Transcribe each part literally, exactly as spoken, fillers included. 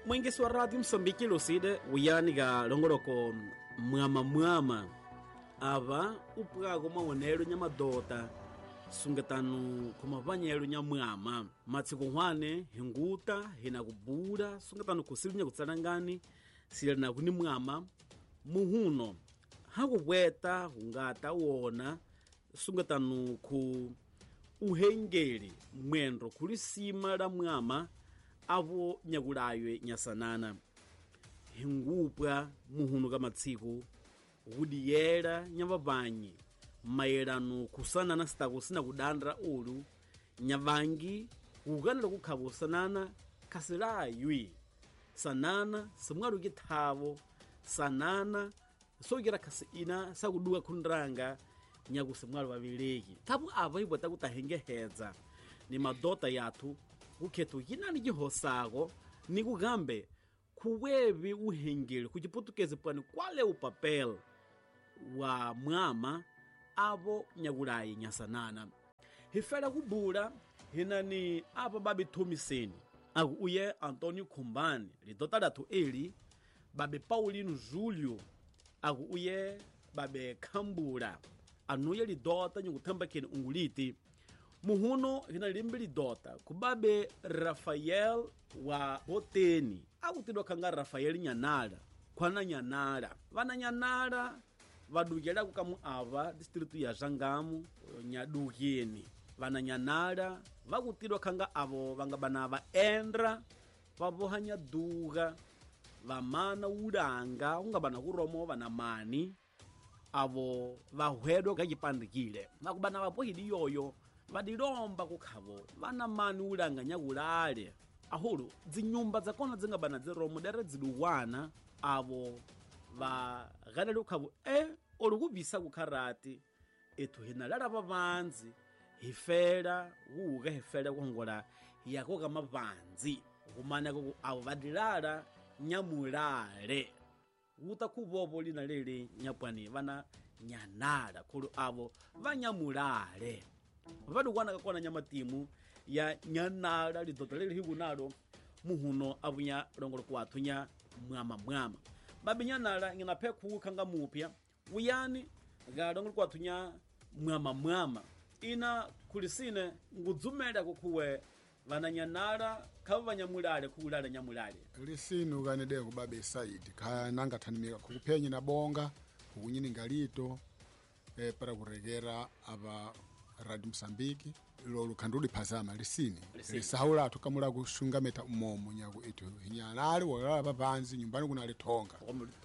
Mwingesi wa Radio Msambiki Lucide uyani ga longoloko mwama mwama ava upwago maonelo nya madota sungetanu kumavanyelo nya mwama matsiko hwane hinguta hina kubura sungetanu kusilinya kutsalangani sile na kuni mwama muhuno hakubweta hungata wona sungetanu ku uhengeli mwendo kulisima la mwama avo nyakulaywe nyasanana hingupwa muhuno ka matsiku hudiyela nyavavanyi mayelano kusanana sitako sina kudandra ulu nyavangi kukanela kukhava usanana kasilaywi sanana simwalu kithavo sanana sokera kasi ina sakuduka khunranga nyaku simwalu vavileki thapo ava ibwata kutahengehedza ni madota yathu kukhetho yinani jihosako ni kugambe kuwevi uhengeli kuchiputukezi pani kwale upapel wa mwama avo nyakulayi nyasanana hifela kubula hinani apa babi Thomiseni aku uye Antônio Khumbani lidota lathu eli babe Paulino Júlio aku uye babe Khambula anuye lidota nyukuthambakeni unguliti muhuno hina limbi lidota kubabe Rafael wa Boteni akutidwa khanga Rafael Nyanala khwana Nyanala vana Nyanala vadukela kukamu ava distritu ya Zangamu nyadukeni vana Nyanala vakutidwa khanga avo vanga bana va endra vavoha nyaduga vamana ulanga unga bana kuromo vana mani avo vahwedwa kachipandikile vakubana vapohidi yoyo vadilomba kukhavo vana mani ulanga nyakulale ahulu zinyumba zakona zingabana ziromo dere ziluwana avo vaganele kukhavo e olukuvisa kukharati ethu hina lala vavanzi hifela kuuka hifela kuhongola yako kama vanzi kumana kuku avo vadilala nyamulale uta kuvovo lina lele nyapwani vana Nyanala khulu avo vanyamulale vadukwana kakona nyamatimu ya Nyanala lidota lele hikunalo muhuno avunya longolo kwathu nya mwama mwama babi Nyanala ngina phe khanga mupya uyani ga longolo kwathu nya mwama mwama ina kulisine ngudzumela kukhuwe vana Nyanala khava vanyamulale khulala nyamulale lisine ukanede kubabe Saidi kha nangathanimika khukuphenyi na bonga kukunyini ngalito eh, para kuregera aba Radio Msambiki lolu khanduli phazama lisini lisahula tukamula kushungameta umomo nyaku etu Nyanala wala babanzi nyumbani kuna litonga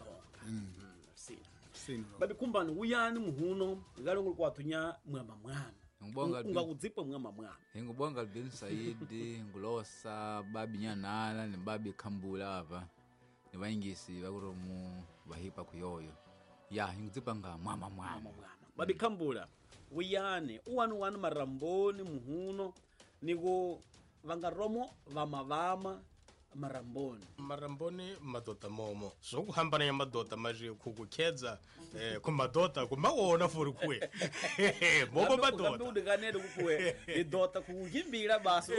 mm lisini babi Khumbani uyani muhuno ngalongolo kwathu nya mwama mwama ngibonga ungakudzipa mwama mwama ngibonga Albin Saidi ngulosa babi Nyanala ni babi Khambula ava ni vayingisi vakuromu vahipa kuyoyo ya ngikudzipa nga mwama mwama babi Khambula uyane uwanu wanu maramboni muhuno niko vangaromo vamavama maramboni maramboni madota momo zokuhambana ya madota maji kukukhedza eh kumadota kumawona furi kuwe momo madota kambe udikanele kuwe idota kukimbira basi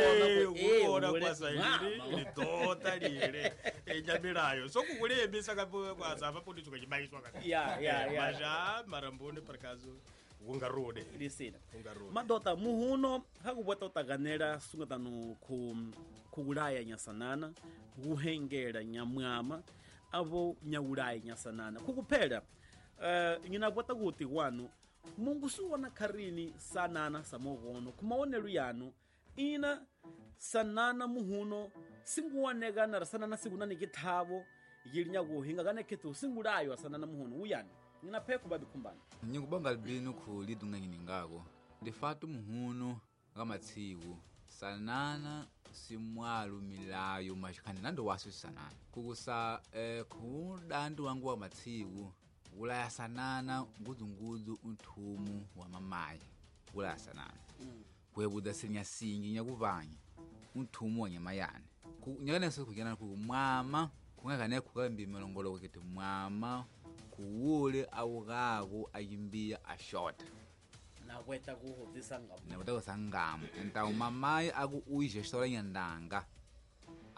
ukuona kwa saidi idota lile enyamilayo sokukulembisa kapo kwa safa poti tukajibaiswa kati ya ya ya maja maramboni parkazo ungarude lisina madota muhuno hakubwata utaganela sungatanu ku kukulaya nyasanana kuhengela nyamwama avo nyakulaya nyasanana kukuphela uh, nginabwata kuti wanu Mungu suwana kharini sanana samogono kumaonelu yanu ina sanana muhuno singuwaneka na sanana sikunani kithavo yilinya kuhinga kane kethu singulayo sanana muhuno uyani ngina pheko babi Khumbani ngikubonga Albino khu lidunga ngingako ndifatu muhuno ngamatsiku sanana simwalu milayo mashikhani nando wasu sanana kukusa eh khudandu wangu wa matsiku ulaya sanana ngudungudu unthumu wa mamayi ulaya sanana mm. kwebuda sinya singi nyakuvanya unthumu wa nyamayane nyakane sekujana ku mwama kungakane kukambi melongolo kete mwama kuwule awugako ayimbia ashota nakweta kuhodisa ngamu nakweta kusangamo enta umamayi aku uije stola nyandanga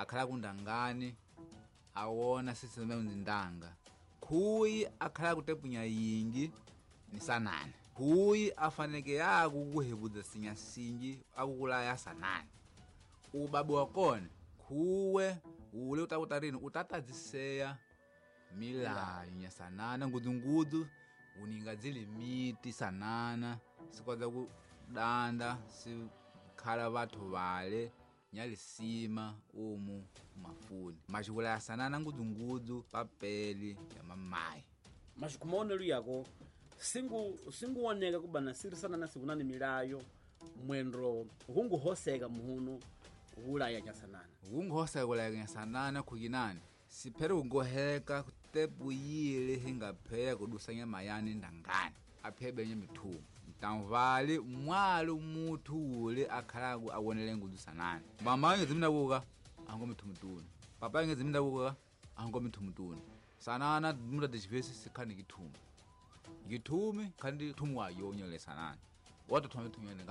akhala kundangani awona siseme nzindanga khuyi akhala kutepunya yingi ni sanani khuyi afaneke yaku kuhebuza sinya sinji akukulaya sanani ubabu wakone khuwe ule utakutarini utatadziseya milayo nya sanana ngudungudu uninga zili miti sanana sikwaza kudanda sikhala bathu bale nyalisima umu mafuni mashikula ya sanana ngudungudu papeli ya mamayi mashikumaonelo yako singu singuoneka kubana siri sanana sikunani milayo mwendro ukunguhoseka muhunu ulaya nya sanana ukunguhoseka kulaya nya sanana kukinani siphere ungoheka kutebuyile hingapheka kudusanya mayani ndangani aphebe nye mithumu tamvali mwali muthu ule akhalaku awonele ngudu sanani mama ngezimina kuka ango mithumutuni papa ngezimina kuka ango mithumutuni sanana muda dishivesi sikhani kithumu githumi kandi thumu wayo nyole sanani watu thome thumu